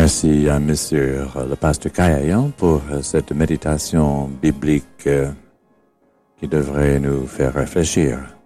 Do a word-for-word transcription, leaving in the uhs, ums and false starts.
Merci à Monsieur le pasteur Kayayan pour cette méditation biblique qui devrait nous faire réfléchir.